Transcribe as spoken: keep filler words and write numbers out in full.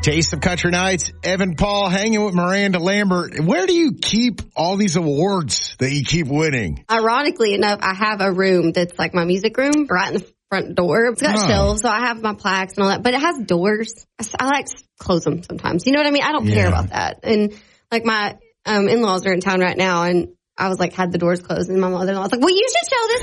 Taste of Country Nights, Evan Paul hanging with Miranda Lambert. Where do you keep all these awards that you keep winning? Ironically enough, I have a room that's like my music room right in the front door. It's got Huh. shelves, so I have my plaques and all that, but it has doors. I, I like to close them sometimes. You know what I mean? I don't care Yeah. about that. And like my um, in-laws are in town right now, and I was like, had the doors closed, and my mother-in-law was like, well, you should show this